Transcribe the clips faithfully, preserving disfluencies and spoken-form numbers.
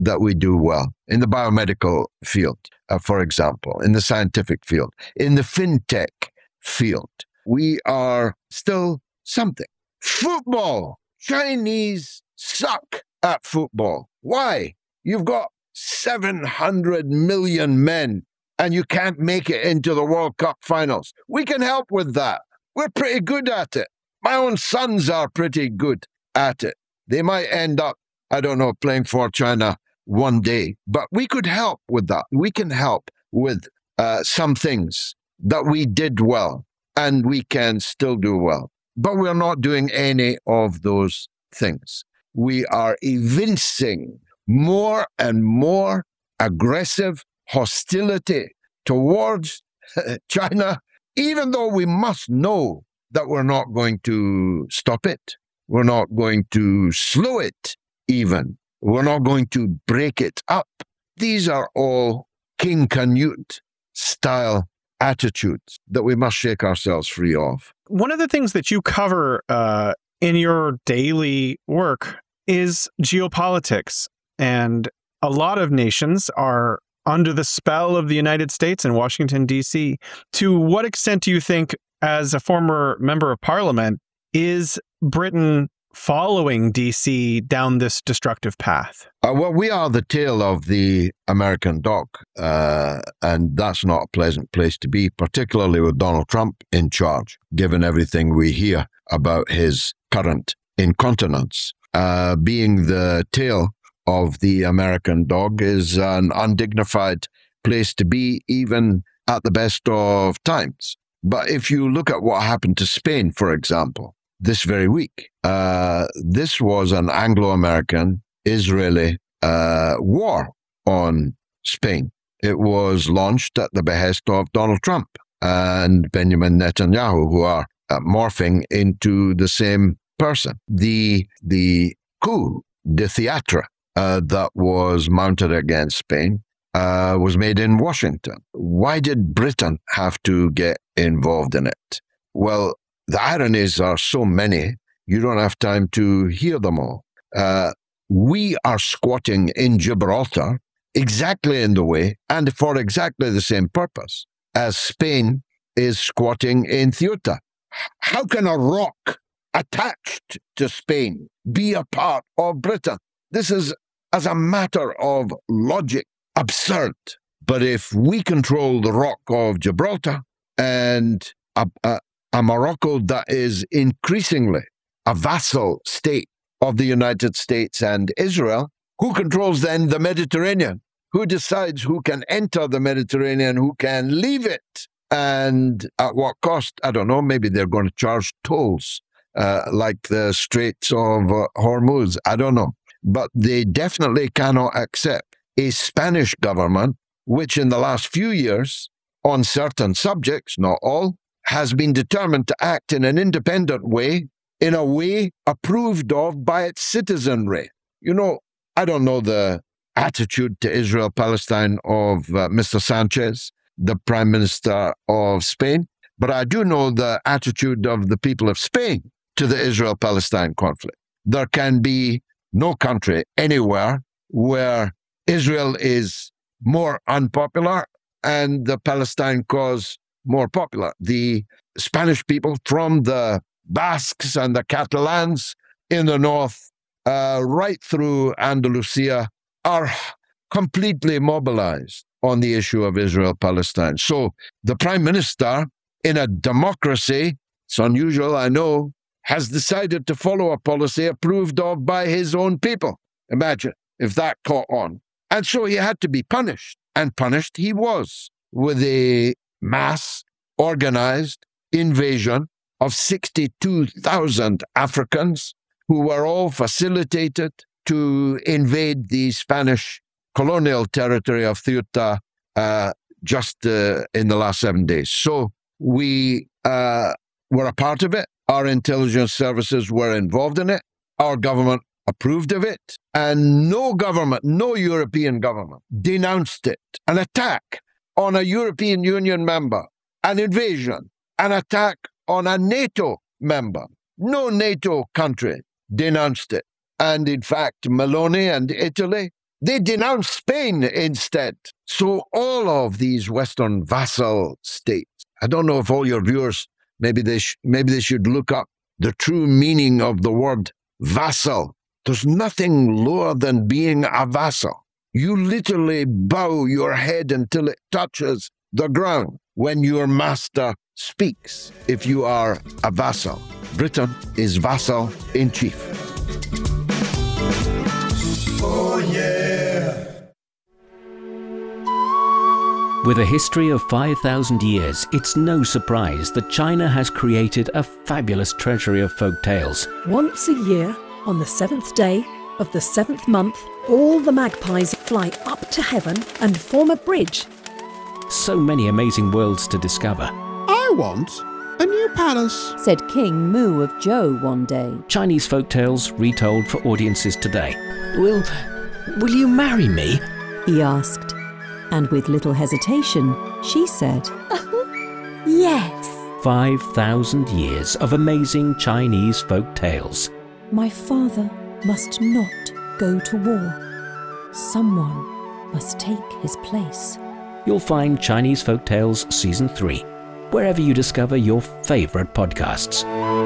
that we do well in the biomedical field, uh, for example, in the scientific field, in the fintech field. We are still something. Football. Chinese suck at football. Why? You've got seven hundred million men and you can't make it into the World Cup finals. We can help with that. We're pretty good at it. My own sons are pretty good at it. They might end up, I don't know, playing for China one day, but we could help with that. We can help with uh, some things that we did well and we can still do well. But we're not doing any of those things. We are evincing more and more aggressive hostility towards China, even though we must know that we're not going to stop it. We're not going to slow it even. We're not going to break it up. These are all King Canute style attitudes that we must shake ourselves free of. One of the things that you cover uh, in your daily work is geopolitics. And a lot of nations are under the spell of the United States and Washington, D C. To what extent do you think, as a former member of parliament, is Britain following D C down this destructive path? Uh, well, we are the tail of the American dog, uh, and that's not a pleasant place to be, particularly with Donald Trump in charge, given everything we hear about his current incontinence. Uh, being the tail of the American dog is an undignified place to be, even at the best of times. But if you look at what happened to Spain, for example, this very week, uh, this was an Anglo-American Israeli uh, war on Spain. It was launched at the behest of Donald Trump and Benjamin Netanyahu, who are uh, morphing into the same person. The, the coup de théâtre uh, that was mounted against Spain uh, was made in Washington. Why did Britain have to get involved in it? Well, the ironies are so many, you don't have time to hear them all. Uh, we are squatting in Gibraltar exactly in the way and for exactly the same purpose as Spain is squatting in Ceuta. How can a rock attached to Spain be a part of Britain? This is, as a matter of logic, absurd. But if we control the rock of Gibraltar and a, a A Morocco that is increasingly a vassal state of the United States and Israel, who controls then the Mediterranean? Who decides who can enter the Mediterranean, who can leave it? And at what cost? I don't know, maybe they're going to charge tolls, uh, like the Straits of uh, Hormuz. I don't know. But they definitely cannot accept a Spanish government, which in the last few years, on certain subjects, not all, has been determined to act in an independent way, in a way approved of by its citizenry. You know, I don't know the attitude to Israel-Palestine of uh, Mister Sanchez, the Prime Minister of Spain, but I do know the attitude of the people of Spain to the Israel-Palestine conflict. There can be no country anywhere where Israel is more unpopular and the Palestine cause more popular. The Spanish people, from the Basques and the Catalans in the north, uh, right through Andalusia, are completely mobilized on the issue of Israel-Palestine. So the Prime Minister, in a democracy, it's unusual, I know, has decided to follow a policy approved of by his own people. Imagine if that caught on. And so he had to be punished, and punished he was, with a mass organized invasion of sixty-two thousand Africans who were all facilitated to invade the Spanish colonial territory of Ceuta uh, just uh, in the last seven days. So we uh, were a part of it. Our intelligence services were involved in it. Our government approved of it. And no government, no European government denounced it. An attack on a European Union member, an invasion, an attack on a NATO member. No NATO country denounced it. And in fact, Meloni and Italy They denounced Spain instead. So all of these Western vassal states, I don't know if all your viewers, maybe they, sh- maybe they should look up the true meaning of the word vassal. There's nothing lower than being a vassal. You literally bow your head until it touches the ground when your master speaks, if you are a vassal. Britain is vassal in chief. Oh, yeah. With a history of five thousand years, it's no surprise that China has created a fabulous treasury of folk tales. Once a year, on the seventh day of the seventh month, all the magpies fly up to heaven and form a bridge. So many amazing worlds to discover. I want a new palace, said King Mu of Zhou one day. Chinese folk tales retold for audiences today. Will, will you marry me? He asked. And with little hesitation, she said, yes. five thousand years of amazing Chinese folk tales. My father must not go to war. Someone must take his place. You'll find Chinese Folk Tales Season three, wherever you discover your favorite podcasts.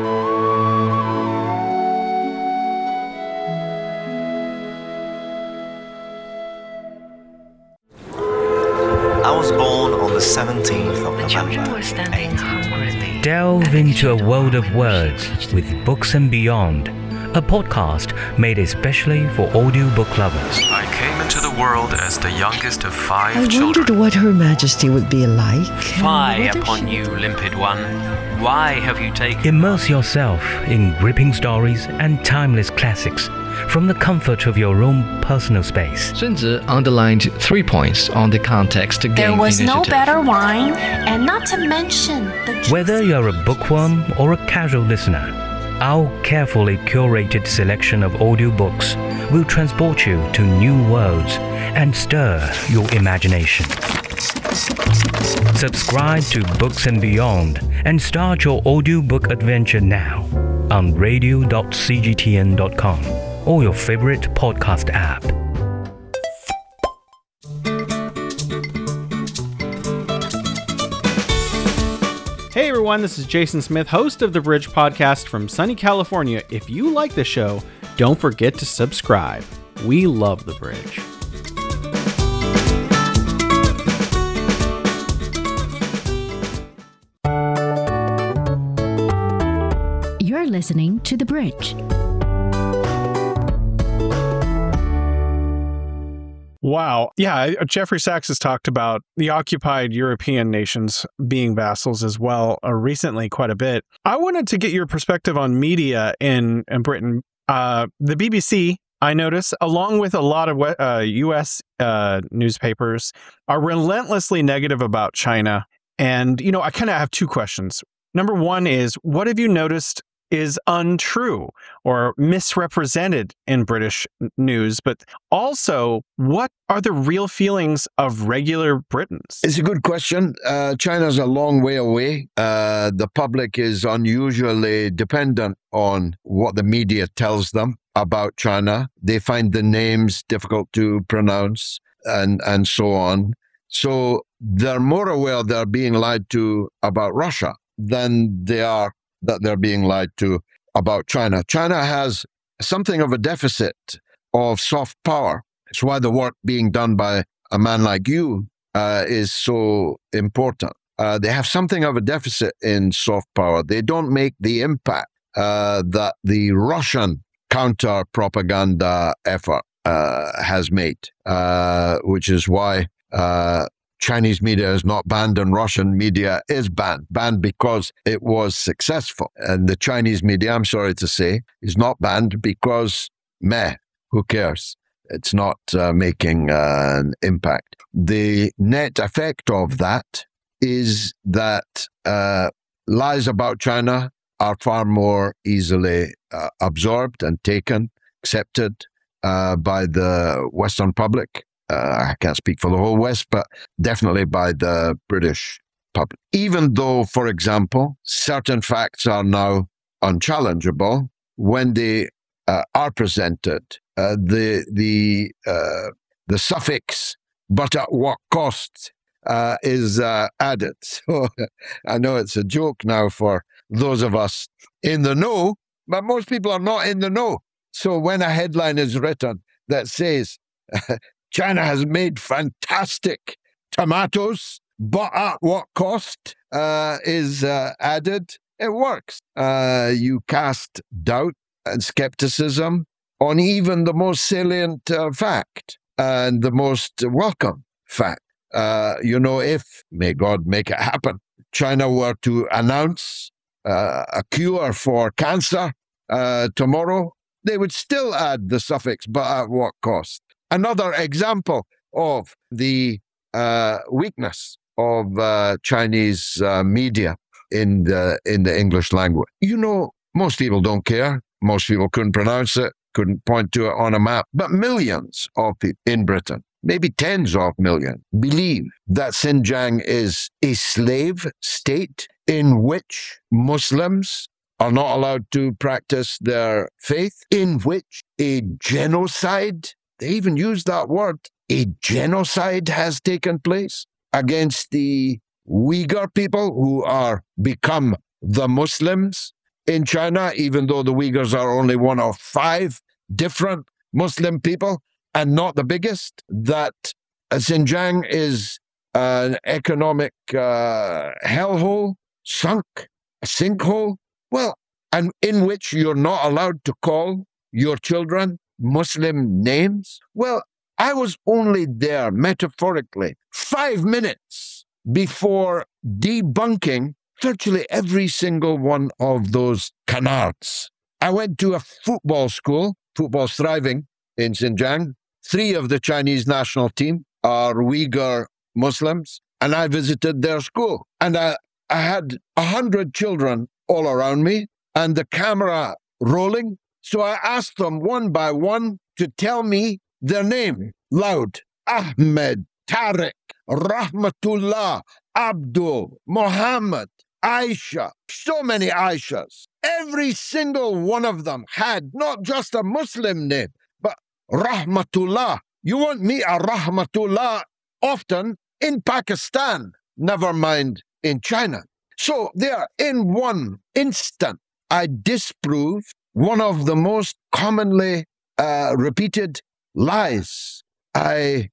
I was born on the seventeenth of November. Delve into a world of words with Books and Beyond, a podcast made especially for audiobook lovers. I came into the world as the youngest of five I children. wondered what Her Majesty would be like. Fie upon you, limpid one. Why have you taken... Immerse yourself in gripping stories and timeless classics from the comfort of your own personal space. Sun Tzu underlined three points on the context game There was initiative. no better wine, and not to mention the... Whether you're a bookworm or a casual listener, our carefully curated selection of audiobooks will transport you to new worlds and stir your imagination. Subscribe to Books and Beyond and start your audiobook adventure now on radio dot c g t n dot com or your favorite podcast app. Hey everyone, this is Jason Smith, host of The Bridge Podcast from sunny California. If you like the show, don't forget to subscribe. We love The Bridge. You're listening to The Bridge. Wow. Yeah, Jeffrey Sachs has talked about the occupied European nations being vassals as well uh, recently quite a bit. I wanted to get your perspective on media in, in Britain. Uh, the B B C, I notice, along with a lot of uh, U S uh, newspapers, are relentlessly negative about China. And, you know, I kind of have two questions. Number one is, what have you noticed is untrue or misrepresented in British news, but also what are the real feelings of regular Britons? It's a good question. Uh, China's a long way away. Uh, the public is unusually dependent on what the media tells them about China. They find the names difficult to pronounce and, and so on. So they're more aware they're being lied to about Russia than they are that they're being lied to about China. China has something of a deficit of soft power. It's why the work being done by a man like you uh, is so important. Uh, they have something of a deficit in soft power. They don't make the impact uh, that the Russian counter-propaganda effort uh, has made, uh, which is why uh, Chinese media is not banned and Russian media is banned. Banned because it was successful. And the Chinese media, I'm sorry to say, is not banned because, meh, who cares? It's not uh, making uh, an impact. The net effect of that is that uh, lies about China are far more easily uh, absorbed and taken, accepted uh, by the Western public. Uh, I can't speak for the whole West, but definitely by the British public. Even though, for example, certain facts are now unchallengeable, when they uh, are presented, uh, the the uh, the suffix, but at what cost, uh, is uh, added. So I know it's a joke now for those of us in the know, but most people are not in the know. So when a headline is written that says, China has made fantastic tomatoes, but at what cost, uh, is uh, added, it works. Uh, you cast doubt and skepticism on even the most salient uh, fact and the most welcome fact. Uh, you know, if, may God make it happen, China were to announce uh, a cure for cancer uh, tomorrow, they would still add the suffix, but at what cost? Another example of the uh, weakness of uh, Chinese uh, media in the in the English language. You know, most people don't care. Most people couldn't pronounce it, couldn't point to it on a map. But millions of people in Britain, maybe tens of millions, believe that Xinjiang is a slave state in which Muslims are not allowed to practice their faith, in which a genocide, they even use that word, a genocide has taken place against the Uyghur people who are become the Muslims in China, even though the Uyghurs are only one of five different Muslim people and not the biggest, that Xinjiang is an economic uh, hellhole, sunk, a sinkhole, well, and in which you're not allowed to call your children Muslim names. Well, I was only there, metaphorically, five minutes before debunking virtually every single one of those canards. I went to a football school, football's thriving in Xinjiang. Three of the Chinese national team are Uyghur Muslims, and I visited their school. And I, I had a hundred children all around me, and the camera rolling. So I asked them one by one to tell me their name, loud. Ahmed, Tariq, Rahmatullah, Abdul, Muhammad, Aisha, so many Aishas. Every single one of them had not just a Muslim name, but Rahmatullah. You won't meet a Rahmatullah often in Pakistan, never mind in China. So there, in one instant, I disproved one of the most commonly uh, repeated lies. I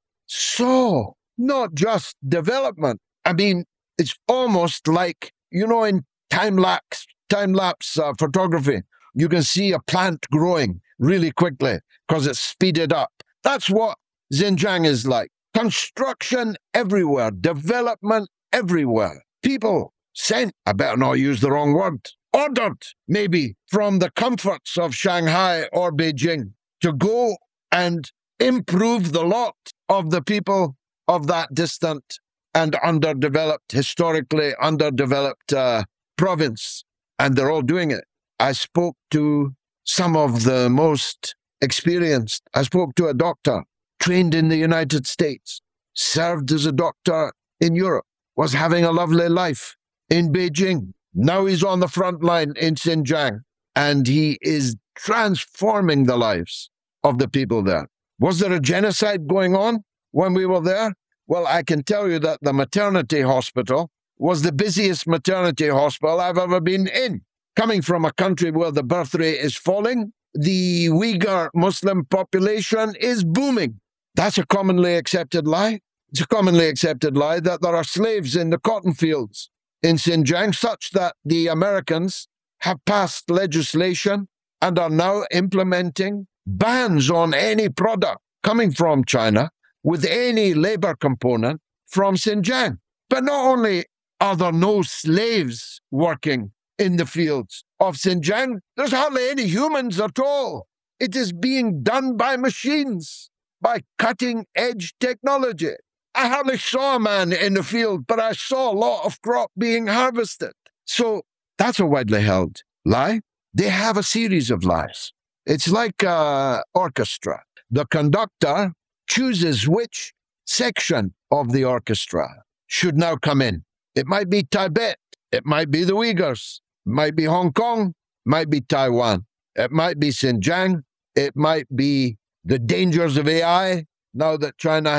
saw not just development. I mean, it's almost like, you know, in time-lapse time-lapse uh, photography, you can see a plant growing really quickly because it's speeded up. That's what Xinjiang is like. Construction everywhere, development everywhere. People sent, I better not use the wrong word, ordered maybe from the comforts of Shanghai or Beijing to go and improve the lot of the people of that distant and underdeveloped, historically underdeveloped uh, province. And they're all doing it. I spoke to some of the most experienced. I spoke to a doctor trained in the United States, served as a doctor in Europe, was having a lovely life in Beijing. Now he's on the front line in Xinjiang, and he is transforming the lives of the people there. Was there a genocide going on when we were there? Well, I can tell you that the maternity hospital was the busiest maternity hospital I've ever been in. Coming from a country where the birth rate is falling, the Uyghur Muslim population is booming. That's a commonly accepted lie. It's a commonly accepted lie that there are slaves in the cotton fields in Xinjiang, such that the Americans have passed legislation and are now implementing bans on any product coming from China with any labor component from Xinjiang. But not only are there no slaves working in the fields of Xinjiang, there's hardly any humans at all. It is being done by machines, by cutting-edge technology. I hardly saw a man in the field, but I saw a lot of crop being harvested. So that's a widely held lie. They have a series of lies. It's like an orchestra. The conductor chooses which section of the orchestra should now come in. It might be Tibet. It might be the Uyghurs. It might be Hong Kong. It might be Taiwan. It might be Xinjiang. It might be the dangers of A I. now that China